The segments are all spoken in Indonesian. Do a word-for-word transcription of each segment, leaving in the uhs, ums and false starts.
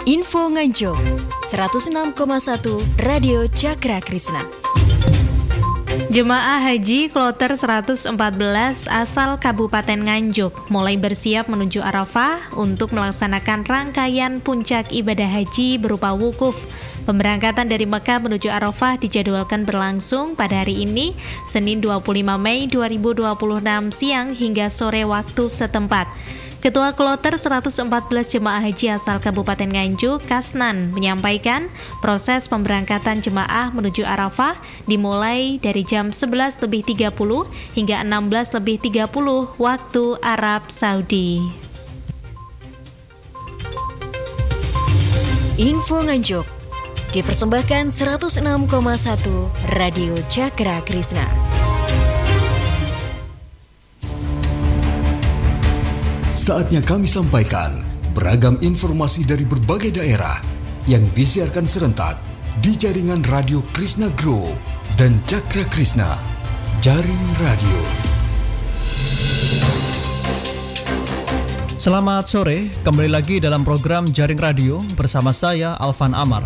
Info Nganjuk seratus enam koma satu Radio Cakra Krisna. Jemaah Haji Kloter seratus empat belas asal Kabupaten Nganjuk mulai bersiap menuju Arafah untuk melaksanakan rangkaian puncak ibadah haji berupa wukuf. Pemberangkatan dari Mekah menuju Arafah dijadwalkan berlangsung pada hari ini, Senin dua puluh lima Mei dua ribu dua puluh enam siang hingga sore waktu setempat. Ketua Kloter seratus empat belas Jemaah Haji asal Kabupaten Nganjuk, Kasnan, menyampaikan proses pemberangkatan jemaah menuju Arafah dimulai dari jam sebelas lebih tiga puluh hingga enam belas lebih tiga puluh waktu Arab Saudi. Info Nganjuk dipersembahkan seratus enam koma satu Radio Cakra Krisna. Saatnya kami sampaikan beragam informasi dari berbagai daerah yang disiarkan serentak di jaringan Radio Krisna Group dan Cakra Krisna, Jaring Radio. Selamat sore, kembali lagi dalam program Jaring Radio bersama saya Alvan Amar.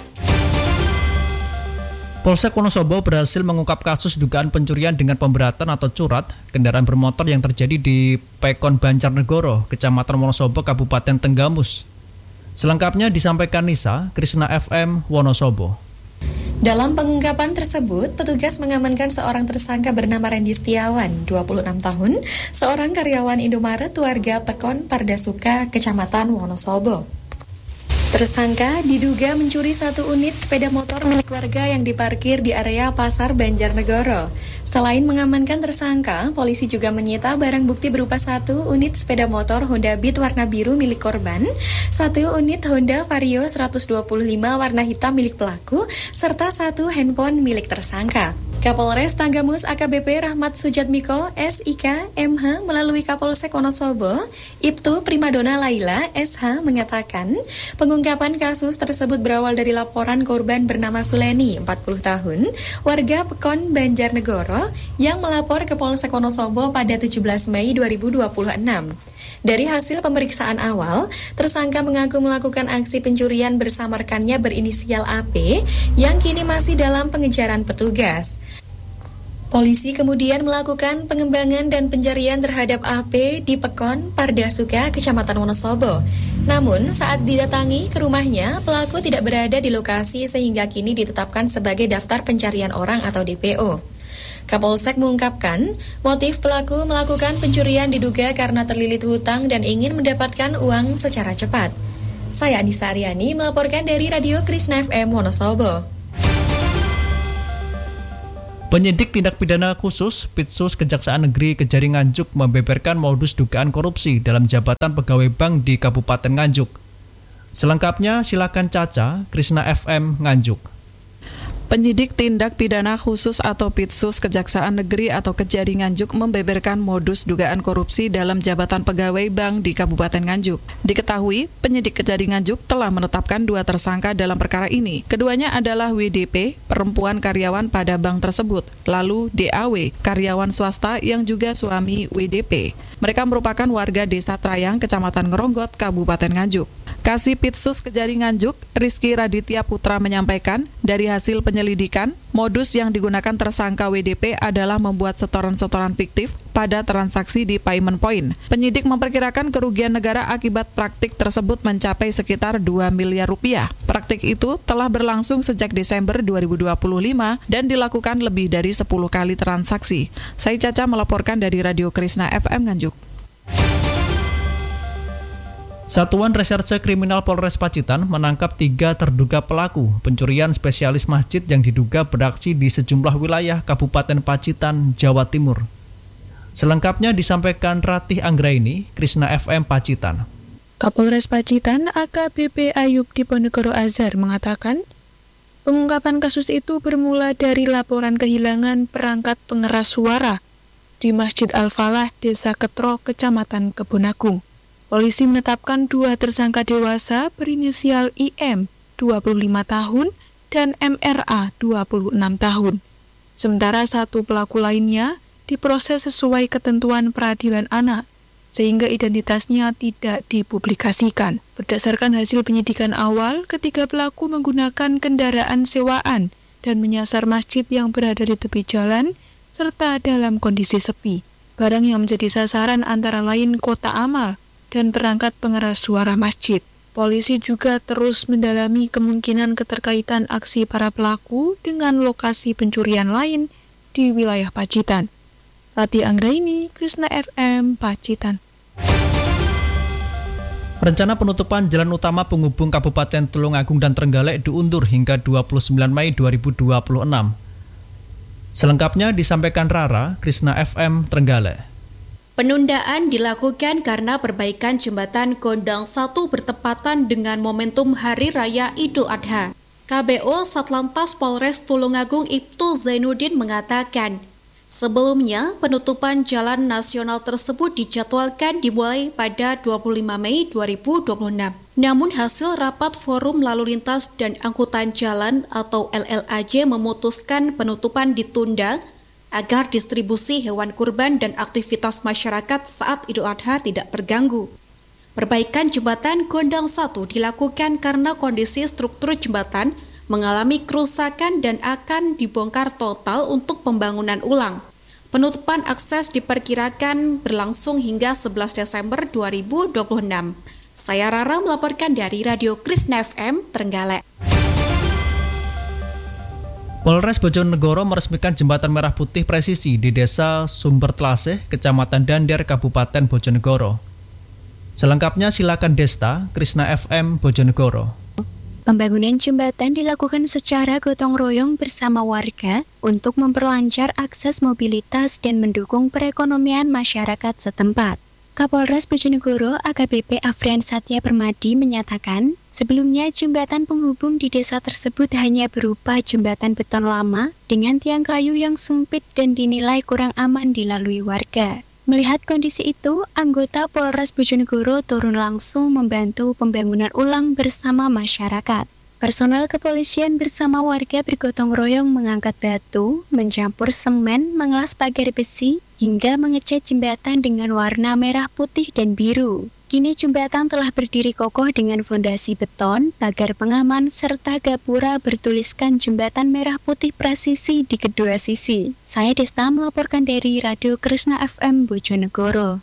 Polsek Wonosobo berhasil mengungkap kasus dugaan pencurian dengan pemberatan atau curat kendaraan bermotor yang terjadi di Pekon Banjarnegoro, Kecamatan Wonosobo, Kabupaten Tenggamus. Selengkapnya disampaikan Nisa, Krisna F M Wonosobo. Dalam pengungkapan tersebut, petugas mengamankan seorang tersangka bernama Randy Setiawan, dua puluh enam tahun, seorang karyawan Indomaret warga Pekon Pardasuka, Kecamatan Wonosobo. Tersangka diduga mencuri satu unit sepeda motor milik warga yang diparkir di area Pasar Banjarnegoro. Selain mengamankan tersangka, polisi juga menyita barang bukti berupa satu unit sepeda motor Honda Beat warna biru milik korban, satu unit Honda Vario seratus dua puluh lima warna hitam milik pelaku, serta satu handphone milik tersangka. Kapolres Tanggamus A K B P Rahmat Sujatmiko S I K M H melalui Kapolsek Wonosobo Ibtu Primadona Laila S H mengatakan pengungkapan kasus tersebut berawal dari laporan korban bernama Suleni, empat puluh tahun, warga Pekon Banjarnegoro yang melapor ke Polsek Wonosobo pada tujuh belas Mei dua ribu dua puluh enam. Dari hasil pemeriksaan awal, tersangka mengaku melakukan aksi pencurian bersama rekannya berinisial A P yang kini masih dalam pengejaran petugas. Polisi kemudian melakukan pengembangan dan pencarian terhadap A P di Pekon Pardasuka, Kecamatan Wonosobo. Namun, saat didatangi ke rumahnya, pelaku tidak berada di lokasi sehingga kini ditetapkan sebagai daftar pencarian orang atau D P O. Kapolsek mengungkapkan, motif pelaku melakukan pencurian diduga karena terlilit hutang dan ingin mendapatkan uang secara cepat. Saya Anissa Aryani melaporkan dari Radio Krisna F M Wonosobo. Penyidik tindak pidana khusus Pitsus Kejaksaan Negeri Kejari Nganjuk membeberkan modus dugaan korupsi dalam jabatan pegawai bank di Kabupaten Nganjuk. Selengkapnya silakan Caca, Krisna F M Nganjuk. Penyidik tindak pidana khusus atau Pitsus Kejaksaan Negeri atau Kejari Nganjuk membeberkan modus dugaan korupsi dalam jabatan pegawai bank di Kabupaten Nganjuk. Diketahui, penyidik Kejari Nganjuk telah menetapkan dua tersangka dalam perkara ini. Keduanya adalah W D P, perempuan karyawan pada bank tersebut, lalu D A W, karyawan swasta yang juga suami W D P. Mereka merupakan warga Desa Trayang, Kecamatan Ngeronggot, Kabupaten Nganjuk. Kasih Pitsus Kejari Nganjuk, Rizky Raditya Putra menyampaikan, dari hasil penyelidikan, modus yang digunakan tersangka W D P adalah membuat setoran-setoran fiktif pada transaksi di payment point. Penyidik memperkirakan kerugian negara akibat praktik tersebut mencapai sekitar dua miliar rupiah. Praktik itu telah berlangsung sejak Desember dua ribu dua puluh lima dan dilakukan lebih dari sepuluh kali transaksi. Saya Caca melaporkan dari Radio Krisna F M Nganjuk. Satuan Reserse Kriminal Polres Pacitan menangkap tiga terduga pelaku pencurian spesialis masjid yang diduga beraksi di sejumlah wilayah Kabupaten Pacitan, Jawa Timur. Selengkapnya disampaikan Ratih Anggraini, Krisna F M Pacitan. Kapolres Pacitan A K B P Ayub Diponegoro Azhar mengatakan, pengungkapan kasus itu bermula dari laporan kehilangan perangkat pengeras suara di Masjid Al-Falah, Desa Ketro, Kecamatan Kebonagung. Polisi menetapkan dua tersangka dewasa berinisial I M, dua puluh lima tahun, dan M R A, dua puluh enam tahun. Sementara satu pelaku lainnya diproses sesuai ketentuan peradilan anak. sehingga identitasnya tidak dipublikasikan. Berdasarkan hasil penyidikan awal, ketiga pelaku menggunakan kendaraan sewaan dan menyasar masjid yang berada di tepi jalan, serta dalam kondisi sepi. Barang yang menjadi sasaran antara lain kotak amal dan perangkat pengeras suara masjid. Polisi juga terus mendalami kemungkinan keterkaitan aksi para pelaku dengan lokasi pencurian lain di wilayah Pacitan. Rati Anggraini, Krishna F M, Pacitan. Rencana penutupan jalan utama penghubung Kabupaten Tulungagung dan Trenggalek diundur hingga dua puluh sembilan Mei dua ribu dua puluh enam. Selengkapnya disampaikan Rara, Krishna F M, Trenggalek. Penundaan dilakukan karena perbaikan jembatan Gondang satu bertepatan dengan momentum Hari Raya Idul Adha. K B O Satlantas Polres Tulungagung Ibtu Zainuddin mengatakan, sebelumnya penutupan jalan nasional tersebut dijadwalkan dimulai pada dua puluh lima Mei dua ribu dua puluh enam. Namun hasil rapat Forum Lalu Lintas dan Angkutan Jalan atau L L A J memutuskan penutupan ditunda agar distribusi hewan kurban dan aktivitas masyarakat saat Idul Adha tidak terganggu. Perbaikan jembatan Gondang satu dilakukan karena kondisi struktur jembatan mengalami kerusakan dan akan dibongkar total untuk pembangunan ulang. Penutupan akses diperkirakan berlangsung hingga sebelas Desember dua ribu dua puluh enam. Saya Rara melaporkan dari Radio Krishna F M, Trenggalek. Polres Bojonegoro meresmikan jembatan merah putih presisi di Desa Sumbertlaseh, Kecamatan Dander, Kabupaten Bojonegoro. Selengkapnya silakan Desta, Krishna F M, Bojonegoro. Pembangunan jembatan dilakukan secara gotong royong bersama warga untuk memperlancar akses mobilitas dan mendukung perekonomian masyarakat setempat. Kapolres Bojonegoro A K B P Afrian Satya Permadi menyatakan, sebelumnya jembatan penghubung di desa tersebut hanya berupa jembatan beton lama dengan tiang kayu yang sempit dan dinilai kurang aman dilalui warga. Melihat kondisi itu, anggota Polres Bojonegoro turun langsung membantu pembangunan ulang bersama masyarakat. Personel kepolisian bersama warga bergotong royong mengangkat batu, mencampur semen, mengelas pagar besi, hingga mengecat jembatan dengan warna merah, putih, dan biru. Kini jembatan telah berdiri kokoh dengan fondasi beton, pagar pengaman, serta gapura bertuliskan jembatan merah putih presisi di kedua sisi. Saya Desta melaporkan dari Radio Krishna F M Bojonegoro.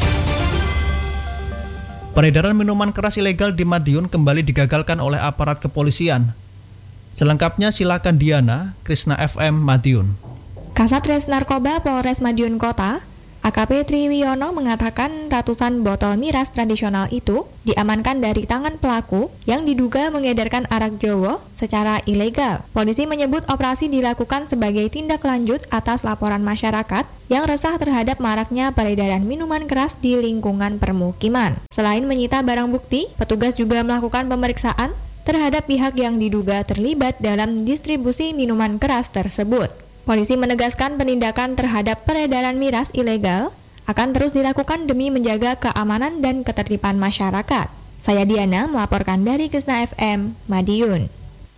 Peredaran minuman keras ilegal di Madiun kembali digagalkan oleh aparat kepolisian. Selengkapnya silakan Diana, Krishna F M, Madiun. Kasat Res Narkoba Polres Madiun Kota, A K P Triwiono mengatakan ratusan botol miras tradisional itu diamankan dari tangan pelaku yang diduga mengedarkan arak Jawa secara ilegal. Polisi menyebut operasi dilakukan sebagai tindak lanjut atas laporan masyarakat yang resah terhadap maraknya peredaran minuman keras di lingkungan permukiman. Selain menyita barang bukti, petugas juga melakukan pemeriksaan terhadap pihak yang diduga terlibat dalam distribusi minuman keras tersebut. Polisi menegaskan penindakan terhadap peredaran miras ilegal akan terus dilakukan demi menjaga keamanan dan ketertiban masyarakat. Saya Diana melaporkan dari Krishna F M, Madiun.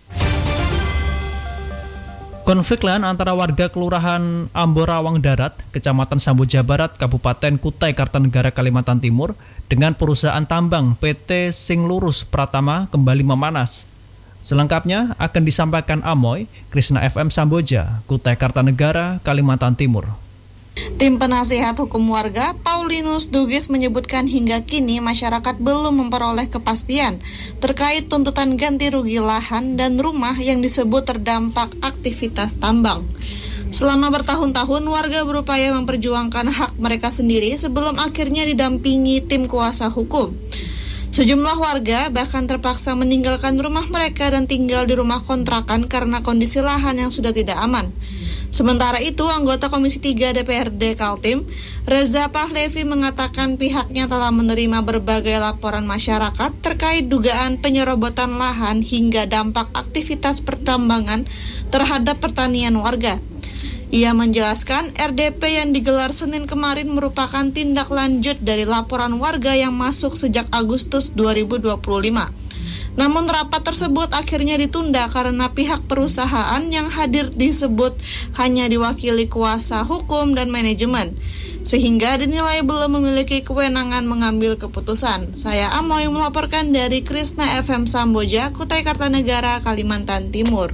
Konflik lahan antara warga Kelurahan Amborawang Darat, Kecamatan Samboja Barat, Kabupaten Kutai Kartanegara, Kalimantan Timur, dengan perusahaan tambang P T Singlurus Pratama kembali memanas. Selengkapnya akan disampaikan Amoy, Krishna F M Samboja, Kutai Kartanegara, Kalimantan Timur. Tim Penasehat Hukum Warga Paulinus Dugis menyebutkan hingga kini masyarakat belum memperoleh kepastian terkait tuntutan ganti rugi lahan dan rumah yang disebut terdampak aktivitas tambang. Selama bertahun-tahun warga berupaya memperjuangkan hak mereka sendiri sebelum akhirnya didampingi tim kuasa hukum. Sejumlah warga bahkan terpaksa meninggalkan rumah mereka dan tinggal di rumah kontrakan karena kondisi lahan yang sudah tidak aman. Sementara itu, anggota Komisi tiga D P R D Kaltim, Reza Pahlevi mengatakan pihaknya telah menerima berbagai laporan masyarakat terkait dugaan penyerobotan lahan hingga dampak aktivitas pertambangan terhadap pertanian warga. Ia menjelaskan R D P yang digelar Senin kemarin merupakan tindak lanjut dari laporan warga yang masuk sejak Agustus dua ribu dua puluh lima. Namun rapat tersebut akhirnya ditunda karena pihak perusahaan yang hadir disebut hanya diwakili kuasa hukum dan manajemen. sehingga dinilai belum memiliki kewenangan mengambil keputusan. Saya Amoy melaporkan dari Krishna F M Samboja, Kutai Kartanegara, Kalimantan Timur.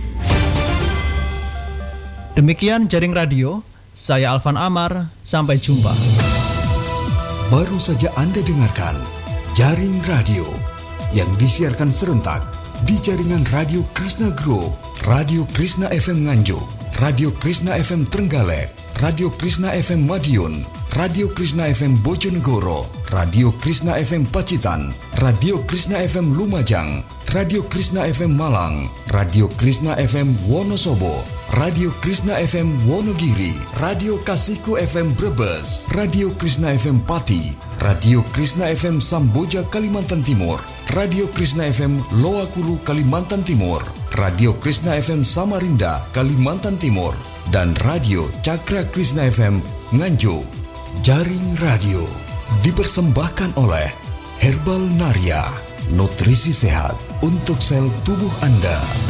Demikian Jaring Radio, saya Alvan Amar, sampai jumpa. Baru saja Anda dengarkan Jaring Radio yang disiarkan serentak di jaringan Radio Krishna Group, Radio Krishna F M Nganjuk, Radio Krishna F M Trenggalek, Radio Krishna F M Madiun, Radio Krishna F M Bojonegoro, Radio Krishna F M Pacitan, Radio Krishna F M Lumajang, Radio Krishna F M Malang, Radio Krishna F M Wonosobo, Radio Krishna F M Wonogiri, Radio Kasiku F M Brebes, Radio Krishna F M Pati, Radio Krishna F M Samboja Kalimantan Timur, Radio Krishna F M Loakulu Kalimantan Timur, Radio Krishna F M Samarinda Kalimantan Timur, dan Radio Cakra Krishna F M Nganjuk. Jaring Radio dipersembahkan oleh Herbal Naria, nutrisi sehat untuk sel tubuh Anda.